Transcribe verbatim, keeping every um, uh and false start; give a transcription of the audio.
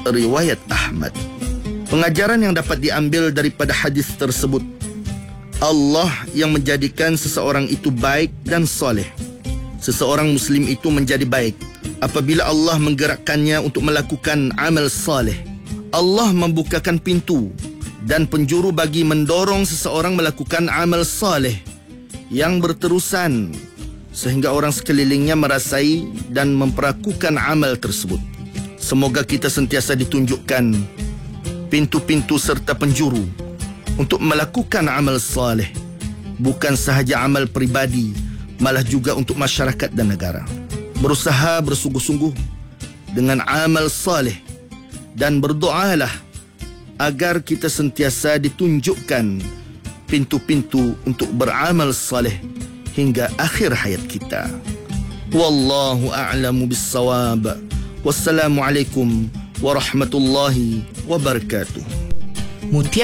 riwayat Ahmad. Pengajaran yang dapat diambil daripada hadis tersebut, Allah yang menjadikan seseorang itu baik dan soleh. Seseorang Muslim itu menjadi baik apabila Allah menggerakkannya untuk melakukan amal soleh. Allah membukakan pintu dan penjuru bagi mendorong seseorang melakukan amal soleh yang berterusan sehingga orang sekelilingnya merasai dan memperakukan amal tersebut. Semoga kita sentiasa ditunjukkan pintu-pintu serta penjuru untuk melakukan amal saleh, bukan sahaja amal pribadi, malah juga untuk masyarakat dan negara. Berusaha bersungguh-sungguh dengan amal saleh dan berdoalah agar kita sentiasa ditunjukkan pintu-pintu untuk beramal saleh hingga akhir hayat kita. Wallahu a'lamu bis-shawab. Wassalamualaikum warahmatullahi wabarakatuh. Mutia